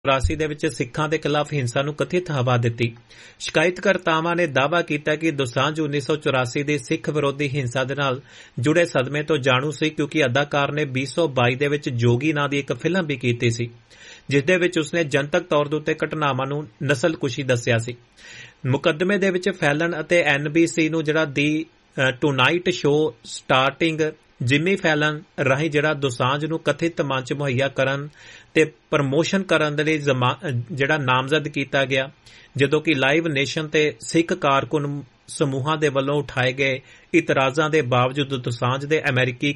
1984 ਦੇ ਵਿੱਚ ਸਿੱਖਾਂ ਦੇ ਖਿਲਾਫ ਹਿੰਸਾ ਨੂੰ ਕਥਿਤ ਹਵਾ ਦਿੱਤੀ। ਸ਼ਿਕਾਇਤਕਰਤਾਵਾਂ ਨੇ ਦਾਅਵਾ ਕੀਤਾ ਕਿ ਦੋਸਾਂਝ 1984 ਦੀ ਸਿੱਖ ਵਿਰੋਧੀ ਹਿੰਸਾ ਦੇ ਨਾਲ ਜੁੜੇ ਸਦਮੇ ਤੋਂ ਜਾਣੂ ਸੀ, ਕਿਉਂਕਿ ਅਦਾਕਾਰ ਨੇ 2022 ਦੇ ਵਿੱਚ ਜੋਗੀ ਨਾਂ ਦੀ ਇੱਕ ਫਿਲਮ ਵੀ ਕੀਤੀ ਸੀ, ਜਿਸ ਦੇ ਵਿੱਚ ਉਸਨੇ ਜਨਤਕ ਤੌਰ ਦੇ ਉੱਤੇ ਘਟਨਾਵਾਂ ਨੂੰ ਨਸਲਕੁਸ਼ੀ ਦੱਸਿਆ ਸੀ। ਮੁਕੱਦਮੇ ਦੇ ਵਿੱਚ ਫੈਲਨ ਅਤੇ NBC ਨੂੰ ਜਿਹੜਾ ਦੀ ਟੂਨਾਈਟ ਸ਼ੋਅ ਸਟਾਰਟਿੰਗ ਜਿਮੀ ਫੈਲਨ ਰਾਹੀਂ ਜਿਹੜਾ ਦੋਸਾਂਝ ਨੂੰ ਕਥਿਤ ਮੰਚ ਮੁਹੱਈਆ ਕਰਨ ਤੇ ਪ੍ਰਮੋਸ਼ਨ ਕਰਨ ਦੇ ਲਈ ਜਿਹੜਾ ਨਾਮਜ਼ਦ ਕੀਤਾ ਗਿਆ, ਜਦੋਂ ਕਿ ਲਾਈਵ ਨੇਸ਼ਨ ਤੇ ਸਿੱਖ ਕਾਰਕੁਨ ਸਮੂਹਾਂ ਦੇ ਵੱਲੋਂ ਉਠਾਏ ਗਏ ਇਤਰਾਜ਼ਾਂ ਦੇ ਬਾਵਜੂਦ ਦੋਸਾਂਝ ਦੇ ਅਮਰੀਕੀ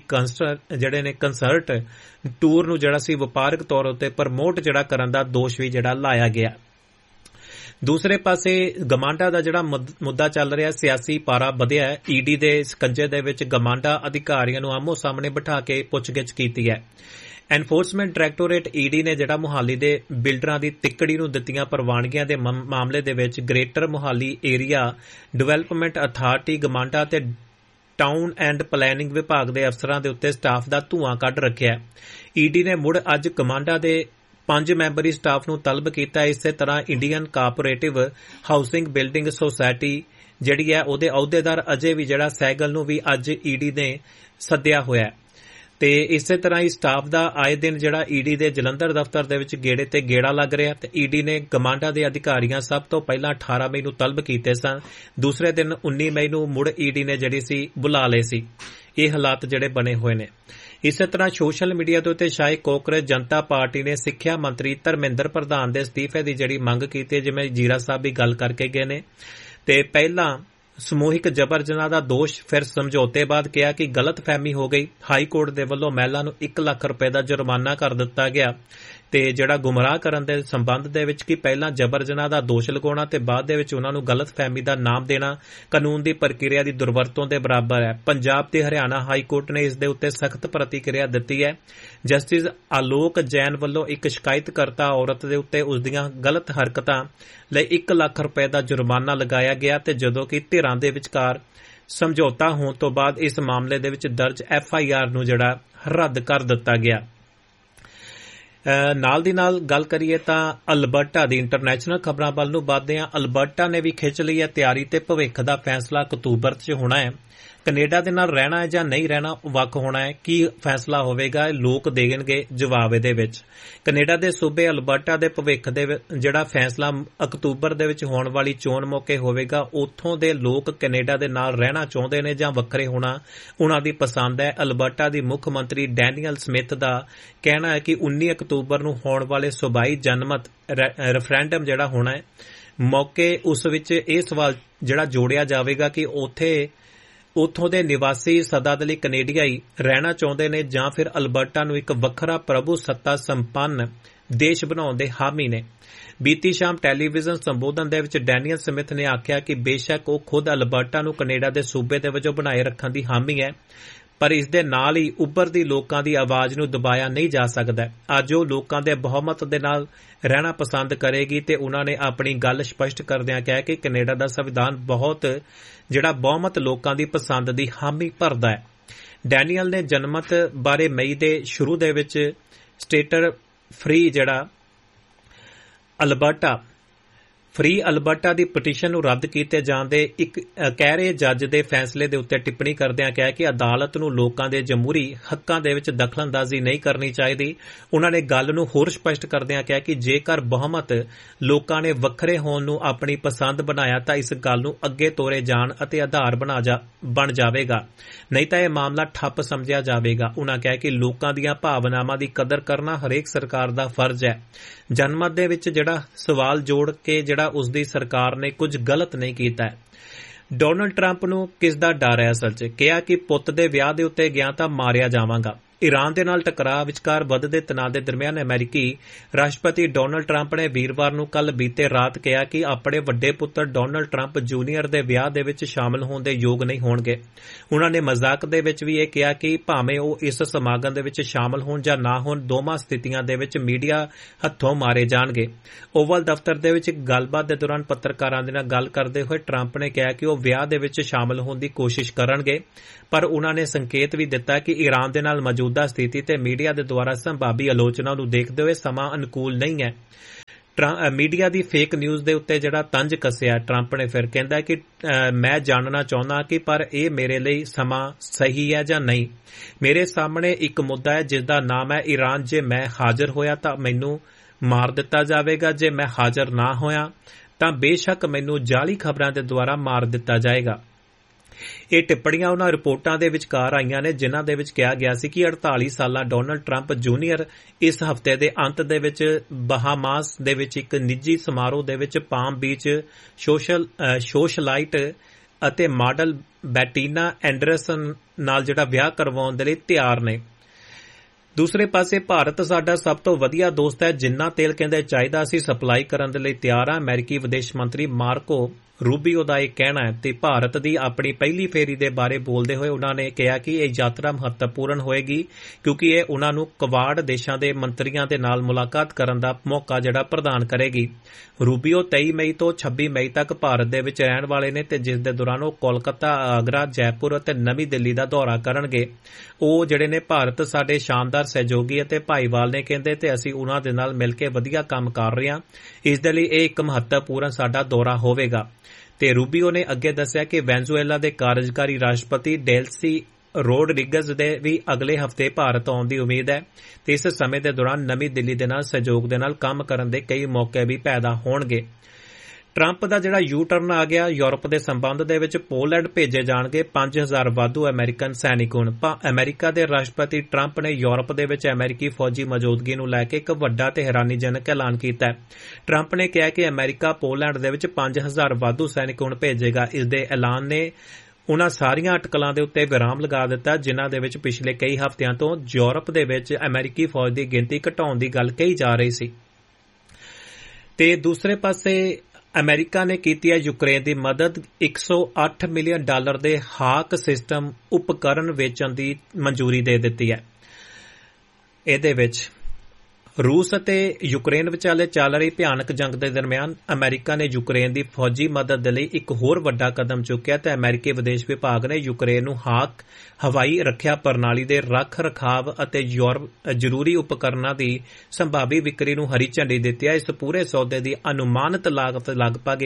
ਕੰਸਰਟ ਟੂਰ ਨੂੰ ਜਿਹੜਾ ਸੀ ਵਪਾਰਕ ਤੌਰ ਉੱਤੇ ਪ੍ਰਮੋਟ ਜਿਹੜਾ ਕਰਨ ਦਾ ਦੋਸ਼ ਵੀ ਜਿਹੜਾ ਲਾਇਆ ਗਿਆ। ਦੂਸਰੇ ਪਾਸੇ ਗਮਾਂਡਾ ਦਾ ਜਿਹੜਾ ਮੁੱਦਾ ਚੱਲ ਰਿਹਾ, ਸਿਆਸੀ ਪਾਰਾ ਵਧਿਆ ਹੈ। ਈਡੀ ਦੇ ਸਕੰਜੇ ਦੇ ਵਿੱਚ ਗਮਾਂਡਾ ਅਧਿਕਾਰੀਆਂ ਨੂੰ ਆਮੋ ਸਾਹਮਣੇ ਬਿਠਾ ਕੇ ਪੁੱਛਗਿੱਛ ਕੀਤੀ ਹੈ। ਐਨਫੋਰਸਮੈਂਟ ਡਾਇਰੈਕਟੋਰੇਟ ਈਡੀ ਨੇ ਜਿਹੜਾ ਮੁਹਾਲੀ ਦੇ ਬਿਲਡਰਾਂ ਦੀ ਤਿੱਕੜੀ ਨੂੰ ਦਿੱਤੀਆਂ ਪ੍ਰਵਾਨਗੀਆਂ ਦੇ ਮਾਮਲੇ ਦੇ ਵਿੱਚ greater Mohali area development authority ਗਮਾਂਡਾ ਤੇ ਟਾਊਨ ਐਂਡ ਪਲੈਨਿੰਗ ਵਿਭਾਗ ਦੇ ਅਫਸਰਾਂ ਦੇ ਉੱਤੇ ਸਟਾਫ ਦਾ ਧੂੰਆਂ ਕੱਢ ਰੱਖਿਆ। ਈਡੀ ਨੇ ਮੁੜ ਅੱਜ ਗਮਾਂਡਾ ਦੇ 5 ਮੈਂਬਰੀ ਸਟਾਫ ਨੂੰ ਤਲਬ ਕੀਤਾ। ਇਸੇ ਤਰ੍ਹਾਂ ਇੰਡੀਅਨ ਕਾਰਪੋਰੇਟਿਵ ਹਾਊਸਿੰਗ ਬਿਲਡਿੰਗ ਸੋਸਾਇਟੀ ਜਿਹੜੀ ਹੈ ਉਹਦੇ ਅਹੁਦੇਦਾਰ ਅਜੇ ਵੀ ਜਿਹੜਾ ਸਹਿਗਲ ਨੂੰ ਵੀ ਅੱਜ ਈਡੀ ਨੇ ਸੱਦਿਆ ਹੋਇਆ ਤੇ ਇਸੇ ਤਰ੍ਹਾਂ ਹੀ ਸਟਾਫ ਦਾ ਆਏ ਦਿਨ ਜਿਹੜਾ ਈਡੀ ਦੇ ਜਲੰਧਰ ਦਫ਼ਤਰ ਦੇ ਵਿੱਚ ਗੇੜੇ ਤੇ ਗੇੜਾ ਲੱਗ ਰਿਹਾ ਤੇ ਈਡੀ ਨੇ ਗਮਾਂਡਾ ਦੇ ਅਧਿਕਾਰੀਆਂ ਸਭ ਤੋਂ ਪਹਿਲਾਂ 18 ਮਈ ਨੂੰ ਤਲਬ ਕੀਤੇ ਸਨ। ਦੂਸਰੇ ਦਿਨ 19 ਮਈ ਨੂੰ ਮੁੜ ਈਡੀ ਨੇ ਜਿਹੜੀ ਸੀ ਬੁਲਾ ਲਏ ਸੀ। ਇਹ ਹਾਲਾਤ ਜਿਹੜੇ ਬਣੇ ਹੋਏ ਨੇ। ਇਸੇ ਤਰ੍ਹਾਂ ਸੋਸ਼ਲ ਮੀਡੀਆ ਦੇ ਉੱਤੇ ਸ਼ਾਇਦ ਕਾਂਗਰਸ ਜਨਤਾ ਪਾਰਟੀ ਨੇ ਸਿੱਖਿਆ ਮੰਤਰੀ ਧਰਮਿੰਦਰ ਪ੍ਰਧਾਨ ਦੇ ਅਸਤੀਫੇ ਦੀ ਜਿਹੜੀ ਮੰਗ ਕੀਤੀ, ਜਿਵੇਂ ਜੀਰਾ ਸਾਹਿਬ ਵੀ ਗੱਲ ਕਰਕੇ ਗਏ ਨੇ ਤੇ ਪਹਿਲਾਂ ਸਮੂਹਿਕ ਜਬਰ ਜਨਾਹ ਦਾ ਦੋਸ਼, ਫਿਰ ਸਮਝੌਤੇ ਬਾਅਦ ਕਿਹਾ ਕਿ ਗਲਤ ਫਹਿਮੀ ਹੋ ਗਈ। ਹਾਈ ਕੋਰਟ ਦੇ ਵੱਲੋਂ ਮਹਿਲਾ ਨੂੰ 1 ਲੱਖ ਰੁਪਏ ਦਾ ਜੁਰਮਾਨਾ ਕਰ ਦਿੱਤਾ ਗਿਆ ਤੇ ਜਿਹੜਾ ਗੁੰਮਰਾਹ ਕਰਨ ਦੇ ਸੰਬੰਧ ਦੇ ਵਿੱਚ ਕਿ ਪਹਿਲਾਂ ਜਬਰ ਜਨਾਹ ਦਾ ਦੋਸ਼ ਲਗਾਉਣਾ ਤੇ ਬਾਅਦ ਦੇ ਵਿੱਚ ਉਹਨਾਂ ਨੂੰ ਗਲਤ ਫਹਿਮੀ ਦਾ ਨਾਮ ਦੇਣਾ ਕਾਨੂੰਨ ਦੀ ਪ੍ਰਕਿਰਿਆ ਦੀ ਦੁਰਵਰਤੋਂ ਦੇ ਬਰਾਬਰ ਹੈ। ਪੰਜਾਬ ਤੇ ਹਰਿਆਣਾ ਹਾਈ ਕੋਰਟ ਨੇ ਇਸ ਦੇ ਉੱਤੇ ਸਖਤ ਪ੍ਰਤੀਕਿਰਿਆ ਦਿੱਤੀ ਹੈ। ਜਸਟਿਸ ਆਲੋਕ ਜੈਨ ਵੱਲੋਂ ਇੱਕ ਸ਼ਿਕਾਇਤਕਰਤਾ ਔਰਤ ਦੇ ਉੱਤੇ ਉਸਦੀਆਂ ਗਲਤ ਹਰਕਤਾਂ ਲਈ 1 ਲੱਖ ਰੁਪਏ ਦਾ ਜੁਰਮਾਨਾ ਲਗਾਇਆ ਗਿਆ ਤੇ ਜਦੋਂ ਕਿ ਧਿਰਾਂ ਦੇ ਵਿਚਕਾਰ ਸਮਝੌਤਾ ਹੋਣ ਤੋਂ ਬਾਅਦ ਇਸ ਮਾਮਲੇ ਦੇ ਵਿੱਚ ਦਰਜ FIR ਨੂੰ ਜਿਹੜਾ ਰੱਦ ਕਰ ਦਿੱਤਾ ਗਿਆ। ਨਾਲ ਦੀ ਨਾਲ ਗੱਲ ਕਰੀਏ ਤਾਂ ਅਲਬਰਟਾ ਦੀ ਇੰਟਰਨੈਸ਼ਨਲ ਖਬਰਾਂ ਵੱਲ ਨੂੰ ਵੱਧਦੇ ਹਾਂ। ਅਲਬਰਟਾ ਨੇ ਵੀ ਖਿੱਚ ਲਈ ਹੈ ਤਿਆਰੀ ਤੇ ਭਵਿੱਖ ਦਾ ਫੈਸਲਾ ਅਕਤੂਬਰ 'ਚ ਹੋਣਾ ਹੈ। ਕੈਨੇਡਾ ਦੇ ਨਾਲ ਰਹਿਣਾ ਹੈ ਜਾਂ ਨਹੀਂ ਰਹਿਣਾ ਵੱਖ ਹੋਣਾ ਹੈ। ਕੀ ਫੈਸਲਾ ਹੋਵੇਗਾ, ਲੋਕ ਦੇਣਗੇ ਜਵਾਬ ਇਹਦੇ ਵਿੱਚ। ਕੈਨੇਡਾ ਦੇ ਸੂਬੇ ਅਲਬਰਟਾ ਦੇ ਭਵਿੱਖ ਦੇ ਜਿਹੜਾ ਫੈਸਲਾ ਅਕਤੂਬਰ ਦੇ ਵਿੱਚ ਹੋਣ ਵਾਲੀ ਚੋਣ ਮੌਕੇ ਹੋਵੇਗਾ। ਉੱਥੋਂ ਦੇ ਲੋਕ ਕੈਨੇਡਾ ਦੇ ਨਾਲ ਰਹਿਣਾ ਚਾਹੁੰਦੇ ਨੇ ਜਾਂ ਵੱਖਰੇ ਹੋਣਾ ਉਹਨਾਂ ਦੀ ਪਸੰਦ ਹੈ। ਅਲਬਰਟਾ ਦੀ ਮੁੱਖ ਮੰਤਰੀ ਡੈਨੀਅਲ ਸਮਿਥ ਦਾ ਕਹਿਣਾ ਹੈ ਕਿ 19 ਅਕਤੂਬਰ ਨੂੰ ਹੋਣ ਵਾਲੇ ਸੂਬਾਈ ਜਨਮਤ ਰੈਫਰੈਂਡਮ ਜਿਹੜਾ ਹੋਣਾ ਹੈ ਮੌਕੇ ਉਸ ਵਿੱਚ ਇਹ ਸਵਾਲ ਜਿਹੜਾ ਜੋੜਿਆ ਜਾਵੇਗਾ ਕਿ ਉੱਥੋਂ ਦੇ ਨਿਵਾਸੀ ਸਦਾ ਦੇ ਲਈ ਕੈਨੇਡੀਆਈ ਰਹਿਣਾ ਚਾਹੁੰਦੇ ਨੇ ਜਾਂ ਫਿਰ ਅਲਬਰਟਾ ਨੂੰ ਇੱਕ ਵੱਖਰਾ ਪ੍ਰਭੂ ਸੱਤਾ ਸੰਪੰਨ ਦੇਸ਼ ਬਣਾਉਣ ਦੇ ਹਾਮੀ ਨੇ। ਬੀਤੀ ਸ਼ਾਮ ਟੈਲੀਵਿਜ਼ਨ ਸੰਬੋਧਨ ਦੇ ਵਿੱਚ ਡੈਨੀਅਲ ਸਮਿਥ ਨੇ ਆਖਿਆ ਕਿ ਬੇਸ਼ੱਕ ਉਹ ਖੁਦ ਅਲਬਰਟਾ ਨੂੰ ਕੈਨੇਡਾ ਦੇ ਸੂਬੇ ਦੇ ਵਜੋਂ ਬਣਾਏ ਰੱਖਣ ਦੀ ਹਾਮੀ ਹੈ, ਪਰ ਇਸ ਦੇ ਨਾਲ ਹੀ ਉੱਭਰਦੀ ਲੋਕਾਂ ਦੀ ਆਵਾਜ਼ ਨੂੰ ਦਬਾਇਆ ਨਹੀਂ ਜਾ ਸਕਦਾ। ਅੱਜ ਉਹ ਲੋਕਾਂ ਦੇ ਬਹੁਮਤ ਦੇ ਨਾਲ ਰਹਿਣਾ ਪਸੰਦ ਕਰੇਗੀ ਤੇ ਉਹਨਾਂ ਨੇ ਆਪਣੀ ਗੱਲ ਸਪਸ਼ਟ ਕਰਦਿਆਂ ਕਿਹਾ ਕਿ ਕੈਨੇਡਾ ਦਾ ਸੰਵਿਧਾਨ ਬਹੁਮਤ ਲੋਕਾਂ ਦੀ ਪਸੰਦ ਦੀ ਹਾਮੀ ਭਰਦਾ ਹੈ। ਡੈਨੀਅਲ ਨੇ ਜਨਮਤ ਬਾਰੇ ਮਈ ਦੇ ਸ਼ੁਰੂ ਦੇ ਵਿੱਚ ਸਟੇਟਰ ਫ੍ਰੀ ਅਲਬਰਟਾ ਦੀ ਪਟੀਸ਼ਨ ਨੂੰ ਰੱਦ ਕੀਤੇ ਜਾਣ ਦੇ ਇੱਕ ਕਹਿ ਰਹੇ ਜੱਜ ਦੇ ਫੈਸਲੇ ਦੇ ਉੱਤੇ ਟਿੱਪਣੀ ਕਰਦਿਆਂ ਕਿਹਾ ਕਿ ਅਦਾਲਤ ਨੂੰ ਲੋਕਾਂ ਦੇ ਜਮਹੂਰੀ ਹੱਕਾਂ ਦੇ ਵਿੱਚ ਦਖਲਅੰਦਾਜ਼ੀ ਨਹੀਂ ਕਰਨੀ ਚਾਹੀਦੀ। ਉਹਨਾਂ ਨੇ ਗੱਲ ਨੂੰ ਹੋਰ ਸਪਸ਼ਟ ਕਰਦਿਆਂ ਕਿਹਾ ਕਿ ਜੇਕਰ ਬਹੁਮਤ ਲੋਕਾਂ ਨੇ ਵੱਖਰੇ ਹੋਣ ਨੂੰ ਆਪਣੀ ਪਸੰਦ ਬਣਾਇਆ ਤਾਂ ਇਸ ਗੱਲ ਨੂੰ ਅੱਗੇ ਤੋਰੇ ਜਾਣ ਅਤੇ ਆਧਾਰ ਬਣ ਜਾਵੇਗਾ, ਨਹੀਂ ਤਾਂ ਇਹ ਮਾਮਲਾ ਠੱਪ ਸਮਝਿਆ ਜਾਵੇਗਾ। ਉਹਨਾਂ ਕਿਹਾ ਕਿ ਲੋਕਾਂ ਦੀਆਂ ਭਾਵਨਾਵਾਂ ਦੀ ਕਦਰ ਕਰਨਾ ਹਰੇਕ ਸਰਕਾਰ ਦਾ ਫਰਜ਼ ਹੈ। ਜਨਮਤ ਦੇ ਵਿੱਚ ਜਿਹੜਾ ਸਵਾਲ ਜੋੜ ਕੇ ਉਸ ਦੀ ਸਰਕਾਰ ਨੇ ਕੁਝ ਗਲਤ ਨਹੀਂ ਕੀਤਾ ਹੈ। ਡੋਨਲਡ ਟਰੰਪ ਨੂੰ ਕਿਸ ਦਾ ਡਰ ਹੈ? ਅਸਲ 'ਚ ਕਿਹਾ ਕਿ ਪੁੱਤ ਦੇ ਵਿਆਹ ਦੇ ਉੱਤੇ ਗਿਆ ਤਾਂ ਮਾਰਿਆ ਜਾਵਾਂਗਾ। ਈਰਾਨ ਦੇ ਨਾਲ ਟਕਰਾਅ ਵਿਚਕਾਰ ਵੱਧਦੇ ਤਣਾਅ ਦੇ ਦਰਮਿਆਨ ਅਮਰੀਕੀ ਰਾਸ਼ਟਰਪਤੀ ਡੋਨਲਡ ਟਰੰਪ ਨੇ ਵੀਰਵਾਰ ਨੂੰ ਕੱਲ੍ਹ ਬੀਤੇ ਰਾਤ ਕਿਹਾ ਕਿ ਆਪਣੇ ਵੱਡੇ ਪੁੱਤਰ ਡੋਨਲਡ ਟਰੰਪ ਜੂਨੀਅਰ ਦੇ ਵਿਆਹ ਦੇ ਵਿੱਚ ਸ਼ਾਮਲ ਹੋਣ ਦੇ ਯੋਗ ਨਹੀਂ ਹੋਣਗੇ। ਉਹਨਾਂ ਨੇ ਮਜ਼ਾਕ ਦੇ ਵਿੱਚ ਵੀ ਇਹ ਕਿਹਾ ਕਿ ਭਾਵੇਂ ਉਹ ਇਸ ਸਮਾਗਮ ਦੇ ਵਿੱਚ ਸ਼ਾਮਲ ਹੋਣ ਜਾਂ ਨਾ ਹੋਣ, ਦੋਵਾਂ ਸਥਿਤੀਆਂ ਦੇ ਵਿੱਚ ਮੀਡੀਆ ਹੱਥੋਂ ਮਾਰੇ ਜਾਣਗੇ। ਓਵਲ ਦਫ਼ਤਰ ਦੇ ਵਿੱਚ ਇੱਕ ਗੱਲਬਾਤ ਦੇ ਦੌਰਾਨ ਪੱਤਰਕਾਰਾਂ ਦੇ ਨਾਲ ਗੱਲ ਕਰਦੇ ਹੋਏ ਟਰੰਪ ਨੇ ਕਿਹਾ ਕਿ ਉਹ ਵਿਆਹ ਦੇ ਵਿੱਚ ਸ਼ਾਮਲ ਹੋਣ ਦੀ ਕੋਸ਼ਿਸ਼ ਕਰਨਗੇ, ਪਰ ਉਹਨਾਂ ਨੇ ਸੰਕੇਤ ਵੀ ਦਿੱਤਾ ਕਿ ਈਰਾਨ ਦੇ ਨਾਲ ਮੌਜੂਦਾ ਸਥਿਤੀ ਤੇ ਮੀਡੀਆ ਦੇ ਦੁਆਰਾ ਸੰਭਾਵੀ ਆਲੋਚਨਾ ਨੂੰ ਦੇਖਦੇ ਹੋਏ ਸਮਾਂ ਅਨੁਕੂਲ ਨਹੀਂ ਹੈ। ਮੀਡੀਆ ਦੀ ਫੇਕ ਨਿਊਜ਼ ਦੇ ਉੱਤੇ ਜਿਹੜਾ ਤੰਜ ਕੱਸਿਆ ਟਰੰਪ ਨੇ। ਫਿਰ ਕਹਿੰਦਾ ਕਿ ਮੈਂ ਜਾਣਨਾ ਚਾਹੁੰਦਾ ਕਿ ਪਰ ਇਹ ਮੇਰੇ ਲਈ ਸਮਾਂ ਸਹੀ ਹੈ ਜਾਂ ਨਹੀਂ। ਮੇਰੇ ਸਾਹਮਣੇ ਇੱਕ ਮੁੱਦਾ ਹੈ ਜਿਸ ਦਾ ਨਾਮ ਹੈ ਈਰਾਨ। ਜੇ ਮੈਂ ਹਾਜ਼ਰ ਹੋਇਆ ਤਾਂ ਮੈਨੂੰ ਮਾਰ ਦਿੱਤਾ ਜਾਵੇਗਾ, ਜੇ ਮੈਂ ਹਾਜ਼ਰ ਨਾ ਹੋਇਆ ਤਾਂ ਬੇਸ਼ੱਕ ਮੈਨੂੰ ਜਾਲੀ ਖਬਰਾਂ ਦੇ ਦੁਆਰਾ ਮਾਰ ਦਿੱਤਾ ਜਾਏਗਾ। ਇਹ ਟਿੱਪਣੀਆਂ ਉਹਨਾਂ ਰਿਪੋਰਟਾਂ ਦੇ ਵਿਚਕਾਰ ਆਈਆਂ ਨੇ ਜਿਨ੍ਹਾਂ ਦੇ ਵਿੱਚ ਕਿਹਾ ਗਿਆ ਸੀ ਕਿ 48 ਸਾਲਾ ਡੋਨਲਡ ਟਰੰਪ ਜੂਨੀਅਰ ਇਸ ਹਫ਼ਤੇ ਦੇ ਅੰਤ ਦੇ ਵਿੱਚ ਬਹਾਮਾਸ ਦੇ ਵਿੱਚ ਇੱਕ ਨਿੱਜੀ ਸਮਾਰੋਹ ਦੇ ਵਿੱਚ ਪਾਮ ਬੀਚ ਸੋਸ਼ਲਾਈਟ ਅਤੇ ਮਾਡਲ ਬੈਟੀਨਾ ਐਂਡਰਸਨ ਨਾਲ ਜਿਹੜਾ ਵਿਆਹ ਕਰਵਾਉਣ ਦੇ ਲਈ ਤਿਆਰ ਨੇ। ਦੂਸਰੇ ਪਾਸੇ ਭਾਰਤ ਸਾਡਾ ਸਭ ਤੋਂ ਵਧੀਆ ਦੋਸਤ ਹੈ। ਜਿੰਨਾ ਤੇਲ ਕਹਿੰਦੇ ਚਾਹੀਦਾ ਅਸੀਂ ਸਪਲਾਈ ਕਰਨ ਦੇ ਲਈ ਤਿਆਰ ਹਾਂ। ਅਮਰੀਕੀ ਵਿਦੇਸ਼ ਮੰਤਰੀ ਮਾਰਕੋ ਰੂਬੀਓ ਦਾ ਇਹ ਕਹਿਣਾ ਹੈ। ਤੇ ਭਾਰਤ ਦੀ ਆਪਣੀ ਪਹਿਲੀ ਫੇਰੀ ਦੇ ਬਾਰੇ ਬੋਲਦੇ ਹੋਏ ਉਹਨਾਂ ਨੇ ਕਿਹਾ ਕਿ ਇਹ ਯਾਤਰਾ ਮਹੱਤਵਪੂਰਨ ਹੋਏਗੀ ਕਿਉਂਕਿ ਇਹ ਉਹਨਾਂ ਨੂੰ ਕਵਾੜ ਦੇਸ਼ਾਂ ਦੇ ਮੰਤਰੀਆਂ ਦੇ ਨਾਲ ਮੁਲਾਕਾਤ ਕਰਨ ਦਾ ਮੌਕਾ ਜਿਹੜਾ ਪ੍ਰਦਾਨ ਕਰੇਗੀ। ਰੂਬੀਓ 23 ਮਈ ਤੋਂ 26 ਮਈ ਤੱਕ ਭਾਰਤ ਦੇ ਵਿੱਚ ਰਹਿਣ ਵਾਲੇ ਨੇ ਤੇ ਜਿਸ ਦੇ ਦੌਰਾਨ ਉਹ ਕੋਲਕਾਤਾ, ਆਗਰਾ, ਜੈਪੁਰ ਅਤੇ ਨਵੀਂ ਦਿੱਲੀ ਦਾ ਦੌਰਾ ਕਰਨਗੇ। ਉਹ ਜਿਹੜੇ ਨੇ ਭਾਰਤ ਸਾਡੇ ਸ਼ਾਨਦਾਰ ਸਹਿਯੋਗੀ ਅਤੇ ਭਾਈਵਾਲ ਨੇ ਕਹਿੰਦੇ ਤੇ ਅਸੀਂ ਉਹਨਾਂ ਦੇ ਨਾਲ ਮਿਲ ਕੇ ਵਧੀਆ ਕੰਮ ਕਰ ਰਹੇ ਹਾਂ। ਇਸ ਦੇ ਲਈ ਇਹ ਇੱਕ ਮਹੱਤਵਪੂਰਨ ਸਾਡਾ ਦੌਰਾ ਹੋਵੇਗਾ। ਤੇ ਰੂਬੀਓ ਨੇ ਅੱਗੇ ਦੱਸਿਆ ਕਿ ਵੈਨਜ਼ੂਏਲਾ ਦੇ ਕਾਰਜਕਾਰੀ ਰਾਸ਼ਟਰਪਤੀ ਡੇਲਸੀ ਰੋਡਰਿਗਜ਼ ਦੇ ਵੀ ਅਗਲੇ ਹਫ਼ਤੇ ਭਾਰਤ ਆਉਣ ਦੀ ਉਮੀਦ ਹੈ ਤੇ ਇਸ ਸਮੇਂ ਦੇ ਦੌਰਾਨ ਨਵੀਂ ਦਿੱਲੀ ਦੇ ਨਾਲ ਸਹਿਯੋਗ ਦੇ ਨਾਲ ਕੰਮ ਕਰਨ ਦੇ ਕਈ ਮੌਕੇ ਵੀ ਪੈਦਾ ਹੋਣਗੇ। ਟਰੰਪ ਦਾ ਜਿਹੜਾ ਯੂ ਟਰਨ ਆ ਗਿਆ। ਯੂਰਪ ਦੇ ਸੰਬੰਧ ਦੇ ਵਿੱਚ ਪੋਲੈਂਡ ਭੇਜੇ ਜਾਣਗੇ 5000 ਵਾਧੂ ਅਮਰੀਕਨ ਸੈਨਿਕ। ਹੁਣ ਅਮਰੀਕਾ ਦੇ ਰਾਸ਼ਟਰਪਤੀ ਟਰੰਪ ਨੇ ਯੂਰਪ ਦੇ ਵਿੱਚ ਅਮਰੀਕੀ ਫੌਜੀ ਮੌਜੂਦਗੀ ਨੂੰ ਲੈ ਕੇ ਇੱਕ ਵੱਡਾ ਤੇ ਹੈਰਾਨੀਜਨਕ ਐਲਾਨ ਕੀਤਾ ਹੈ। ਟਰੰਪ ਨੇ ਕਿਹਾ ਕਿ ਅਮਰੀਕਾ ਪੋਲੈਂਡ ਦੇ ਵਿੱਚ 5000 ਵਾਧੂ ਸੈਨਿਕ ਹੁਣ ਭੇਜੇਗਾ। ਇਸ ਦੇ ਐਲਾਨ ਨੇ ਉਨ੍ਹਾਂ ਸਾਰੀਆਂ ਅਟਕਲਾਂ ਦੇ ਉੱਤੇ ਵਿਰਾਮ ਲਗਾ ਦਿੱਤਾ ਜਿਨ੍ਹਾਂ ਦੇ ਵਿੱਚ ਪਿਛਲੇ ਕਈ ਹਫ਼ਤਿਆਂ ਤੋਂ ਯੂਰਪ ਦੇ ਵਿੱਚ ਅਮਰੀਕੀ ਫੌਜ ਦੀ ਗਿਣਤੀ ਘਟਾਉਣ ਦੀ ਗੱਲ ਕਹੀ ਜਾ ਰਹੀ ਸੀ। ਤੇ ਦੂਸਰੇ ਪਾਸੇ ਅਮਰੀਕਾ ਨੇ ਕੀਤੀ ਹੈ ਯੂਕਰੇਨ ਦੀ ਮਦਦ। $108 ਮਿਲੀਅਨ ਦੇ ਹਾਕ ਸਿਸਟਮ ਉਪਕਰਨ ਵੇਚਣ ਦੀ ਮਨਜ਼ੂਰੀ ਦੇ ਦਿੱਤੀ ਹੈ। ਇਹਦੇ ਵਿੱਚ ਰੂਸ ਅਤੇ ਯੂਕਰੇਨ ਵਿਚਾਲੇ ਚੱਲ ਰਹੀ ਭਿਆਨਕ ਜੰਗ ਦੇ ਦਰਮਿਆਨ ਅਮਰੀਕਾ ਨੇ ਯੂਕਰੇਨ ਦੀ ਫੌਜੀ ਮਦਦ ਦੇ ਲਈ ਇੱਕ ਹੋਰ ਵੱਡਾ ਕਦਮ ਚੁੱਕਿਆ ਤੇ ਅਮਰੀਕੀ ਵਿਦੇਸ਼ ਵਿਭਾਗ ਨੇ ਯੂਕਰੇਨ ਨੂੰ ਹਾਕ ਹਵਾਈ ਰੱਖਿਆ ਪ੍ਰਣਾਲੀ ਦੇ ਰੱਖ ਰਖਾਵ ਅਤੇ ਜ਼ਰੂਰੀ ਉਪਕਰਨਾਂ ਦੀ ਸੰਭਾਵੀ ਵਿਕਰੀ ਨੂੰ ਹਰੀ ਝੰਡੀ ਦਿੱਤੀ ਹੈ। ਇਸ ਪੂਰੇ ਸੌਦੇ ਦੀ ਅਨੁਮਾਨਿਤ ਲਾਗਤ ਲਗਭਗ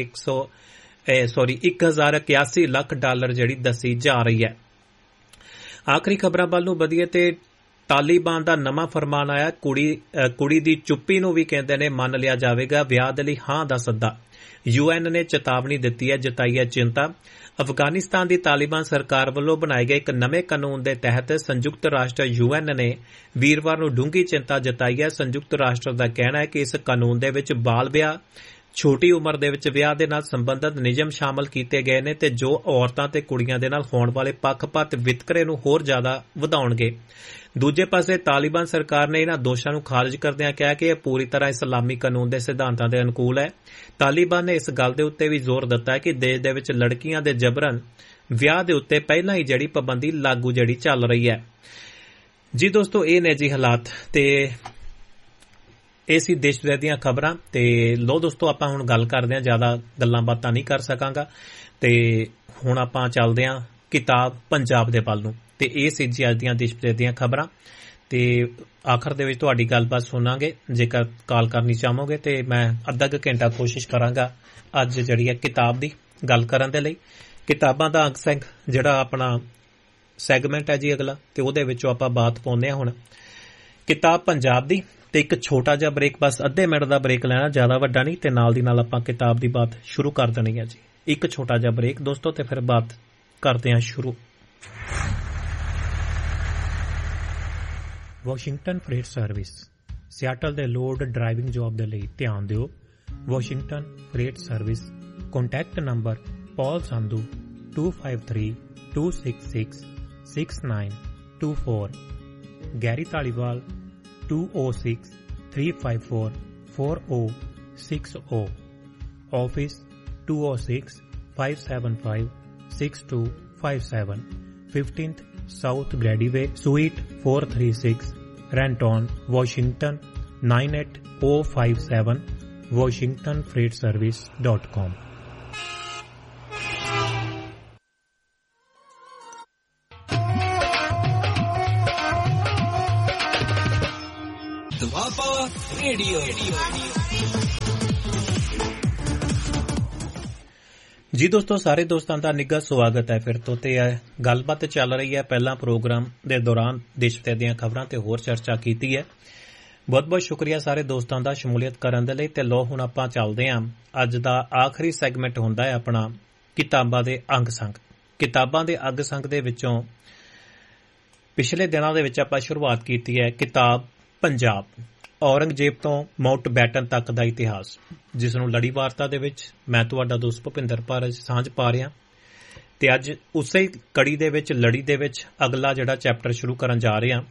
$1081 ਲੱਖ ਜਿਹੜੀ ਦੱਸੀ ਜਾ ਰਹੀ ਹੈ। ਆਖਰੀ ਖਬਰਾਂ ਵੱਲ ਨੂੰ ਵਧੀਏ ਤੇ ਤਾਲੀਬਾਨ ਦਾ ਨਵਾਂ ਫਰਮਾਨ ਆਇਆ। ਕੁੜੀ ਦੀ ਚੁੱਪੀ ਨੂੰ ਵੀ ਕਹਿੰਦੇ ਨੇ ਮੰਨ ਲਿਆ ਜਾਵੇਗਾ। ਵਿਆਹ ਦੇ ਲਈ ਹਾਂ ਦਾ ਸੱਦਾ। UN ਨੇ ਚੇਤਾਵਨੀ ਦਿੱਤੀ ਹੈ, ਜਤਾਈ ਹੈ ਚਿੰਤਾ। ਅਫਗਾਨਿਸਤਾਨ ਦੀ ਤਾਲੀਬਾਨ ਸਰਕਾਰ ਵੱਲੋਂ ਬਣਾਏ ਗਏ ਇੱਕ ਨਵੇਂ ਕਾਨੂੰਨ ਦੇ ਤਹਿਤ ਸੰਯੁਕਤ ਰਾਸ਼ਟਰ UN ਨੇ ਵੀਰਵਾਰ ਨੂੰ ਡੂੰਘੀ ਚਿੰਤਾ ਜਤਾਈ ਹੈ। ਸੰਯੁਕਤ ਰਾਸ਼ਟਰ ਦਾ ਕਹਿਣਾ ਹੈ ਕਿ ਇਸ ਕਾਨੂੰਨ ਦੇ ਵਿੱਚ ਬਾਲ ਵਿਆਹ, ਛੋਟੀ ਉਮਰ ਦੇ ਵਿੱਚ ਵਿਆਹ ਦੇ ਨਾਲ ਸੰਬੰਧਿਤ ਨਿਯਮ ਸ਼ਾਮਲ ਕੀਤੇ ਗਏ ਨੇ ਤੇ ਜੋ ਔਰਤਾਂ ਤੇ ਕੁੜੀਆਂ ਦੇ ਨਾਲ ਹੋਣ ਵਾਲੇ ਪੱਖਪਾਤ ਵਿਤਕਰੇ ਨੂੰ ਹੋਰ ਜ਼ਿਆਦਾ ਵਧਾਉਣਗੇ। ਦੂਜੇ ਪਾਸੇ ਤਾਲੀਬਾਨ ਸਰਕਾਰ ਨੇ ਇਹਨਾਂ ਦੋਸ਼ਾਂ ਨੂੰ ਖਾਰਜ ਕਰਦਿਆਂ ਕਿਹਾ ਕਿ ਇਹ ਪੂਰੀ ਤਰ੍ਹਾਂ ਇਸਲਾਮੀ ਕਾਨੂੰਨ ਦੇ ਸਿਧਾਂਤਾਂ ਦੇ ਅਨੁਕੂਲ ਹੈ। ਤਾਲੀਬਾਨ ਨੇ ਇਸ ਗੱਲ ਦੇ ਉੱਤੇ ਵੀ ਜ਼ੋਰ ਦਿੱਤਾ ਹੈ ਕਿ ਦੇਸ਼ ਦੇ ਵਿੱਚ ਲੜਕੀਆਂ ਦੇ ਜਬਰਨ ਵਿਆਹ ਦੇ ਉੱਤੇ ਪਹਿਲਾਂ ਹੀ ਜਿਹੜੀ ਪਾਬੰਦੀ ਲਾਗੂ ਚੱਲ ਰਹੀ ਹੈ। ਜੀ ਦੋਸਤੋ, ਇਹ ਨੇ ਜੀ ਹਾਲਾਤ ਤੇ ਇਹ ਸੀ ਦੇਸ਼ ਵਿਦੇਸ਼ ਦੀਆਂ ਖਬਰਾਂ। ਤੇ ਲੋ ਦੋਸਤੋ, ਆਪਾਂ ਹੁਣ ਗੱਲ ਕਰਦੇ ਹਾਂ, ਜ਼ਿਆਦਾ ਗੱਲਾਂ ਬਾਤਾਂ ਨਹੀਂ ਕਰ ਸਕਾਂਗਾ ਤੇ ਹੁਣ ਆਪਾਂ ਚੱਲਦੇ ਹਾਂ ਕਿਤਾਬ ਪੰਜਾਬ ਦੇ ਵੱਲ ਨੂੰ। ਤੇ ਇਹ ਸੀ ਜੀ ਅੱਜ ਦੀਆਂ ਦੇਸ਼ ਵਿਦੇਸ਼ ਦੀਆਂ ਖਬਰਾਂ ਤੇ ਆਖਰ ਦੇ ਵਿੱਚ ਤੁਹਾਡੀ ਗੱਲਬਾਤ ਸੁਣਾਂਗੇ। ਜੇਕਰ ਕਾਲ ਕਰਨੀ ਚਾਹੋਗੇ ਤੇ ਮੈਂ ਅੱਧਾ ਕੁ ਘੰਟਾ ਕੋਸ਼ਿਸ਼ ਕਰਾਂਗਾ ਅੱਜ ਜਿਹੜੀ ਹੈ ਕਿਤਾਬ ਦੀ ਗੱਲ ਕਰਨ ਦੇ ਲਈ। ਕਿਤਾਬਾਂ ਦਾ ਅੰਕ ਸਿੰਘ ਜਿਹੜਾ ਆਪਣਾ ਸੈਗਮੈਂਟ ਹੈ ਜੀ ਅਗਲਾ, ਤੇ ਉਹਦੇ ਵਿੱਚੋਂ ਆਪਾਂ ਬਾਤ ਪਾਉਂਦੇ ਹਾਂ ਹੁਣ ਕਿਤਾਬ ਪੰਜਾਬ ਦੀ। ਤੇ ਇੱਕ ਛੋਟਾ ਜਿਹਾ ਬ੍ਰੇਕ, ਬਸ ਅੱਧੇ ਮਿੰਟ ਦਾ ਬ੍ਰੇਕ ਲੈਣਾ, ਜ਼ਿਆਦਾ ਵੱਡਾ ਨਹੀਂ, ਤੇ ਨਾਲ ਦੀ ਨਾਲ ਆਪਾਂ ਕਿਤਾਬ ਦੀ ਬਾਤ ਸ਼ੁਰੂ ਕਰ ਦੇਣੀ ਹੈ ਜੀ। ਇੱਕ ਛੋਟਾ ਜਿਹਾ ਬ੍ਰੇਕ ਦੋਸਤੋ ਤੇ ਫਿਰ ਬਾਤ ਕਰਦੇ ਹਾਂ ਸ਼ੁਰੂ। ਵਾਸ਼ਿੰਗਟਨ ਫਰੇਟ ਸਰਵਿਸ ਸਿਆਟਲ ਦੇ ਲੋਡ ਡਰਾਈਵਿੰਗ ਜੌਬ ਦੇ ਲਈ ਧਿਆਨ ਦਿਓ। Washington fret service contact number ਪੌਲ Sandhu 2532666924, Garry Dhaliwal 2063544060, office 206-575-6257, 15th South Gradyway, Suite 436, Renton, Washington 98057, WashingtonFreightService.com। Doaba radio जी दोस्तों, सारे दोस्तों का निੱਘਾ स्वागत है फिर तो ते गलबात चल रही है। पहला प्रोग्राम के दौरान देश विदेश ਦੀਆਂ खबरां ते होर चर्चा की है। बहुत बहुत शुक्रिया सारे दोस्तों का शमूलीयत करन दे लई। ते लो हुण आपां चलदे हां। अज दा आखिरी सैगमेंट हुंदा है अपना किताबां दे अंग संग। किताबां दे अंग संग दे विचों पिछले दिनां दे विच आपां शुरुआत कीती है किताब पंजाब, औरंगजेब तो माउंट बैटन तक का इतिहास, जिस नूं लड़ी वार्ता दे विच मैं तुहाडा दोस्त भुपिंदर भारत सांझ पा रिहा। ते अज उसे कड़ी दे विच लड़ी दे विच अगला जिहड़ा चैप्टर शुरू करन जा रहे हां।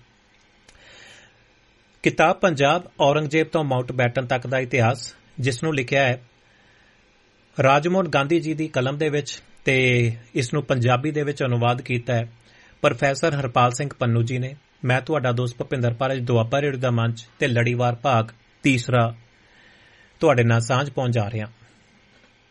किताब पंजाब, औरंगजेब तो माउंट बैटन तक का इतिहास, जिस नूं लिखिया है राजमोहन गांधी जी दी कलम दे विच ते इस नूं पंजाबी दे विच अनुवाद कीता है प्रोफैसर हरपाल सिंह पन्नू जी ने। मैं तुहाडा दोस्त भुपिंदर भारत दुआबा रेडियो दा मंच ते लड़ीवार भाग तीसरा तुहाडे नाल सांझ पहुंच जा रहा।